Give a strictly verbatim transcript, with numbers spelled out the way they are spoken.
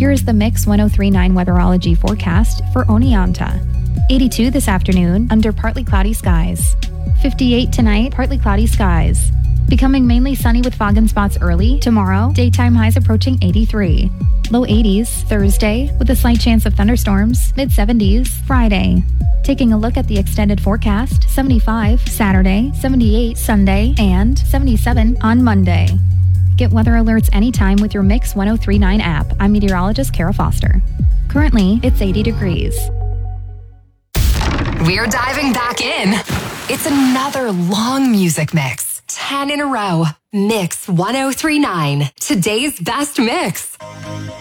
Here is the Mix ten thirty-nine weatherology forecast for Oneonta. eighty-two this afternoon, under partly cloudy skies. fifty-eight tonight, partly cloudy skies. Becoming mainly sunny with fog and spots early. Tomorrow, daytime highs approaching eighty-three. Low eighties Thursday, with a slight chance of thunderstorms. Mid seventies Friday. Taking a look at the extended forecast, seventy-five Saturday, seventy-eight Sunday, and seventy-seven on Monday. Get weather alerts anytime with your Mix ten thirty-nine app. I'm meteorologist Kara Foster. Currently, it's eighty degrees. We're diving back in. It's another long music mix. ten in a row. Mix ten thirty-nine. Today's best mix.